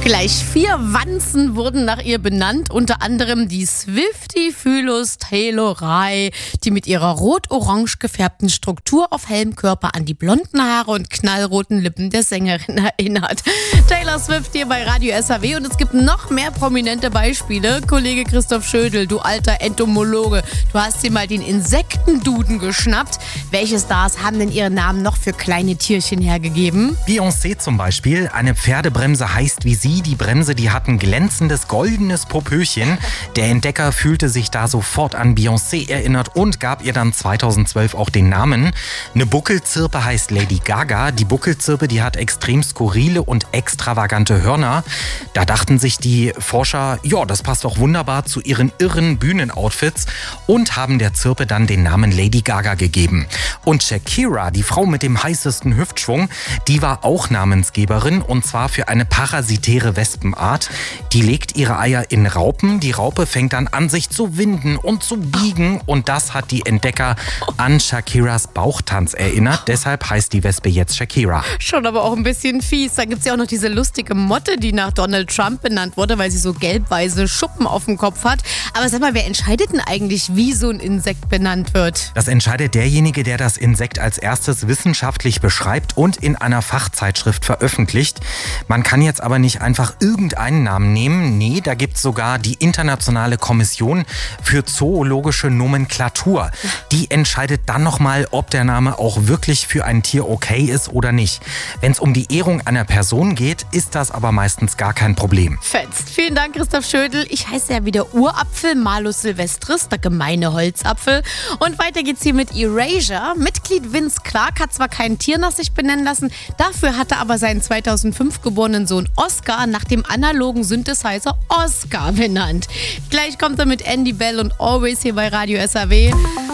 Gleich 4 Wanzen wurden nach ihr benannt, unter anderem die Swiftie-Phylus Taylorei, die mit ihrer rot-orange gefärbten Struktur auf hellem Körper an die blonden Haare und knallroten Lippen der Sängerin erinnert. Taylor Swift hier bei Radio SAW und es gibt noch mehr prominente Beispiele. Kollege Christoph Schödel, du alter Entomologe, du hast dir mal den Insektenduden geschnappt. Welche Stars haben denn ihren Namen noch für kleine Tierchen hergegeben? Beyoncé zum Beispiel. Eine Pferdebremse heißt wie sie. Die Bremse, die hat ein glänzendes, goldenes Popöchen. Der Entdecker fühlte sich da sofort an Beyoncé erinnert und gab ihr dann 2012 auch den Namen. Eine Buckelzirpe heißt Lady Gaga. Die Buckelzirpe, die hat extrem skurrile und extravagante Hörner. Da dachten sich die Forscher, ja, das passt doch wunderbar zu ihren irren Bühnenoutfits und haben der Zirpe dann den Namen Lady Gaga gegeben. Und Shakira, die Frau mit dem heißesten Hüftschwung, die war auch Namensgeberin und zwar für eine parasitäre Wespenart. Die legt ihre Eier in Raupen. Die Raupe fängt dann an, sich zu winden und zu biegen und das hat die Entdecker an Shakiras Bauchtanz erinnert. Deshalb heißt die Wespe jetzt Shakira. Schon aber auch ein bisschen fies. Dann gibt es ja auch noch diese lustige Motte, die nach Donald Trump benannt wurde, weil sie so gelb-weiße Schuppen auf dem Kopf hat. Aber sag mal, wer entscheidet denn eigentlich, wie so ein Insekt benannt wird? Das entscheidet derjenige, der das Insekt als erstes wissenschaftlich beschreibt und in einer Fachzeitschrift veröffentlicht. Man kann jetzt aber nicht einfach irgendeinen Namen nehmen. Nee, da gibt es sogar die Internationale Kommission für zoologische Nomenklatur. Die entscheidet dann nochmal, ob der Name auch wirklich für ein Tier okay ist oder nicht. Wenn es um die Ehrung einer Person geht, ist das aber meistens gar kein Problem. Fetzt. Vielen Dank, Christoph Schödel. Ich heiße ja wieder Urapfel, Malus Silvestris, der gemeine Holzapfel. Und weiter geht's hier mit Erasure. Mitglied Vince Clarke hat zwar kein Tier nach sich benennen lassen, dafür hat er aber seinen 2005 geborenen Sohn Oscar nach dem analogen Synthesizer Oscar benannt. Gleich kommt er mit Andy Bell und Always hier bei Radio SAW.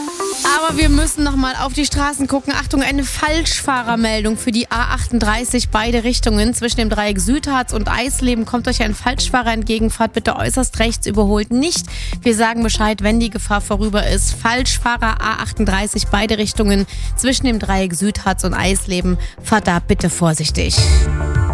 Aber wir müssen noch mal auf die Straßen gucken. Achtung, eine Falschfahrermeldung für die A38, beide Richtungen. Zwischen dem Dreieck Südharz und Eisleben kommt euch ein Falschfahrer entgegen. Fahrt bitte äußerst rechts, überholt nicht. Wir sagen Bescheid, wenn die Gefahr vorüber ist. Falschfahrer A38, beide Richtungen. Zwischen dem Dreieck Südharz und Eisleben. Fahrt da bitte vorsichtig.